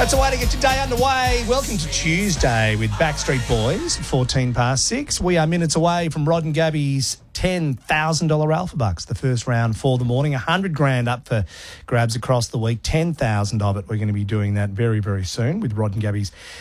That's a way to get your day underway. Welcome to Tuesday with Backstreet Boys, 14 past 6. We are minutes away from Rod and Gabby's $10,000 Alpha Bucks, the first round for the morning. 100 grand up for grabs across the week, 10,000 of it. We're going to be doing that very, very soon with Rod and Gabby's